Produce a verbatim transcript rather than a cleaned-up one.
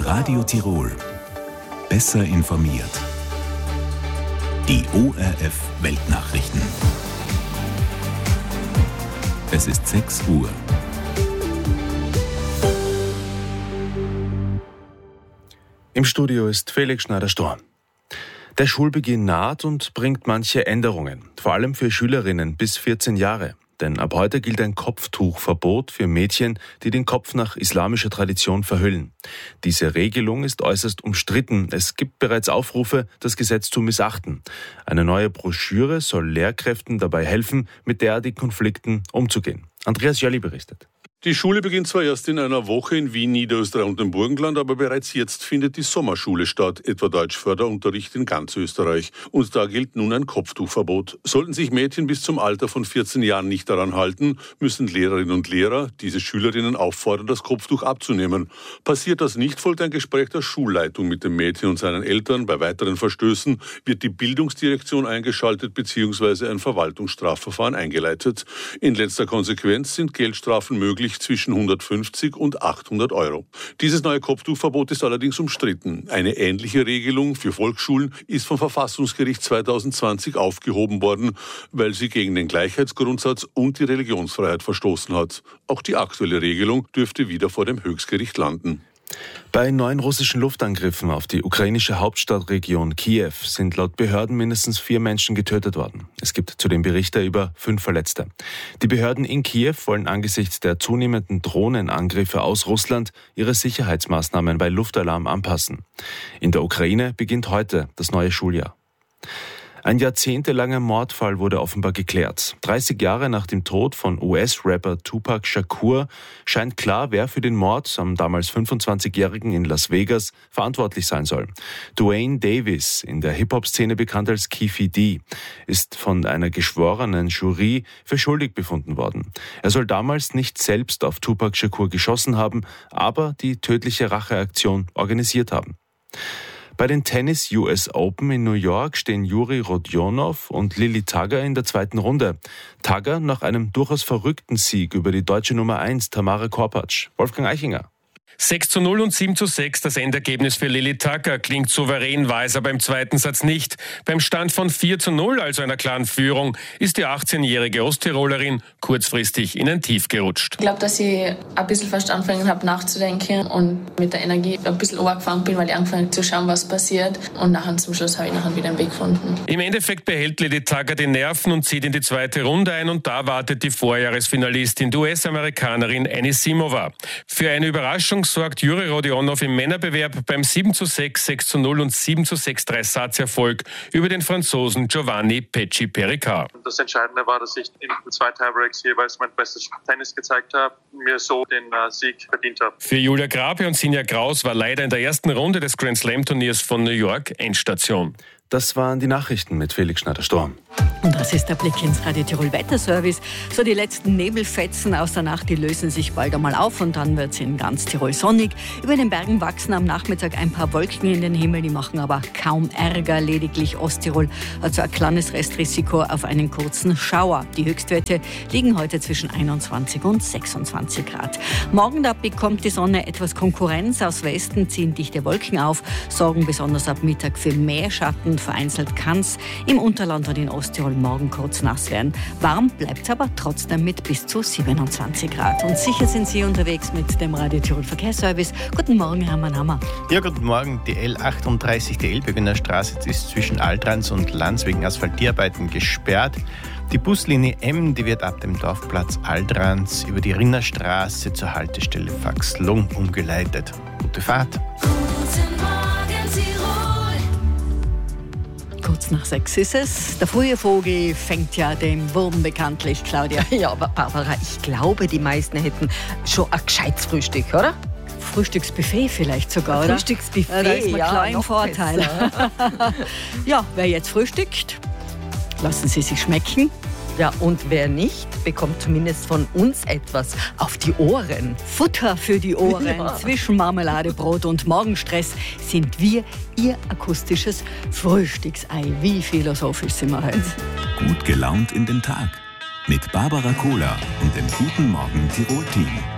Radio Tirol. Besser informiert. Die O R F Weltnachrichten. Es ist sechs Uhr. Im Studio ist Felix Schneider-Storm. Der Schulbeginn naht und bringt manche Änderungen, vor allem für Schülerinnen bis vierzehn Jahre. Denn ab heute gilt ein Kopftuchverbot für Mädchen, die den Kopf nach islamischer Tradition verhüllen. Diese Regelung ist äußerst umstritten. Es gibt bereits Aufrufe, das Gesetz zu missachten. Eine neue Broschüre soll Lehrkräften dabei helfen, mit derartigen Konflikten umzugehen. Andreas Jölli berichtet. Die Schule beginnt zwar erst in einer Woche in Wien, Niederösterreich und dem Burgenland, aber bereits jetzt findet die Sommerschule statt, etwa Deutschförderunterricht in ganz Österreich. Und da gilt nun ein Kopftuchverbot. Sollten sich Mädchen bis zum Alter von vierzehn Jahren nicht daran halten, müssen Lehrerinnen und Lehrer diese Schülerinnen auffordern, das Kopftuch abzunehmen. Passiert das nicht, folgt ein Gespräch der Schulleitung mit dem Mädchen und seinen Eltern. Bei weiteren Verstößen wird die Bildungsdirektion eingeschaltet bzw. ein Verwaltungsstrafverfahren eingeleitet. In letzter Konsequenz sind Geldstrafen möglich zwischen hundertfünfzig und achthundert Euro. Dieses neue Kopftuchverbot ist allerdings umstritten. Eine ähnliche Regelung für Volksschulen ist vom Verfassungsgericht zweitausendzwanzig aufgehoben worden, weil sie gegen den Gleichheitsgrundsatz und die Religionsfreiheit verstoßen hat. Auch die aktuelle Regelung dürfte wieder vor dem Höchstgericht landen. Bei neun russischen Luftangriffen auf die ukrainische Hauptstadtregion Kiew sind laut Behörden mindestens vier Menschen getötet worden. Es gibt zudem Berichte über fünf Verletzte. Die Behörden in Kiew wollen angesichts der zunehmenden Drohnenangriffe aus Russland ihre Sicherheitsmaßnahmen bei Luftalarm anpassen. In der Ukraine beginnt heute das neue Schuljahr. Ein jahrzehntelanger Mordfall wurde offenbar geklärt. dreißig Jahre nach dem Tod von U S-Rapper Tupac Shakur scheint klar, wer für den Mord am damals fünfundzwanzigjährigen in Las Vegas verantwortlich sein soll. Duane Davis, in der Hip-Hop-Szene bekannt als Keffe D, ist von einer geschworenen Jury für schuldig befunden worden. Er soll damals nicht selbst auf Tupac Shakur geschossen haben, aber die tödliche Racheaktion organisiert haben. Bei den Tennis U S Open in New York stehen Juri Rodionov und Lili Tagger in der zweiten Runde. Tagger nach einem durchaus verrückten Sieg über die deutsche Nummer eins Tamara Korpatsch. Wolfgang Eichinger. sechs zu null und sieben zu sechs das Endergebnis für Lili Tagger. Klingt souverän, war es aber im zweiten Satz nicht. Beim Stand von vier zu null, also einer klaren Führung, ist die achtzehnjährige Osttirolerin kurzfristig in ein Tief gerutscht. Ich glaube, dass ich ein bisschen fast angefangen habe nachzudenken und mit der Energie ein bisschen runtergefahren bin, weil ich angefangen habe zu schauen, was passiert. Und nachher zum Schluss habe ich nachher wieder einen Weg gefunden. Im Endeffekt behält Lili Tagger die Nerven und zieht in die zweite Runde ein. Und da wartet die Vorjahresfinalistin, die U S-Amerikanerin Anisimova. Für eine Überraschung sorgt Juri Rodionov im Männerbewerb beim sieben zu sechs, sechs zu null und sieben zu sechs Dreisatzerfolg über den Franzosen Giovanni Pecci-Pericard. Das Entscheidende war, dass ich in den zwei Tiebreaks jeweils mein bestes Tennis gezeigt habe, mir so den äh, Sieg verdient habe. Für Julia Grape und Sinja Kraus war leider in der ersten Runde des Grand Slam Turniers von New York Endstation. Das waren die Nachrichten mit Felix Schneider-Storm. Und das ist der Blick ins Radio Tirol Wetterservice. So die letzten Nebelfetzen aus der Nacht, die lösen sich bald einmal auf und dann wird es in ganz Tirol sonnig. Über den Bergen wachsen am Nachmittag ein paar Wolken in den Himmel, die machen aber kaum Ärger. Lediglich Osttirol hat so ein kleines Restrisiko auf einen kurzen Schauer. Die Höchstwerte liegen heute zwischen einundzwanzig und sechsundzwanzig Grad. Morgen da bekommt die Sonne etwas Konkurrenz. Aus Westen ziehen dichte Wolken auf, sorgen besonders ab Mittag für mehr Schatten. Vereinzelt kann es im Unterland und in Osttirol morgen kurz nass werden. Warm bleibt es aber trotzdem mit bis zu siebenundzwanzig Grad. Und sicher sind Sie unterwegs mit dem Radio Tirol Verkehrsservice. Guten Morgen, Hermann Hammer. Ja, guten Morgen. Die L achtunddreißig, die Elbögener Straße, ist zwischen Altrans und Lanz wegen Asphaltierarbeiten gesperrt. Die Buslinie M, die wird ab dem Dorfplatz Altrans über die Rinnerstraße zur Haltestelle Faxlung umgeleitet. Gute Fahrt. Kurz nach sechs ist es. Der frühe Vogel fängt ja den Wurm bekanntlich, Claudia. Ja, aber Barbara, ich glaube, die meisten hätten schon ein gescheites Frühstück, oder? Frühstücksbuffet vielleicht sogar, oder? Frühstücksbuffet, ja, da ist man ja, klar im noch Vorteil. Ja, wer jetzt frühstückt, lassen Sie sich schmecken. Ja, und wer nicht, bekommt zumindest von uns etwas auf die Ohren. Futter für die Ohren. Ja. Zwischen Marmelade, Brot und Morgenstress sind wir Ihr akustisches Frühstücksei. Wie philosophisch sind wir heute. Gut gelaunt in den Tag. Mit Barbara Kohler und dem Guten Morgen Tirol-Team.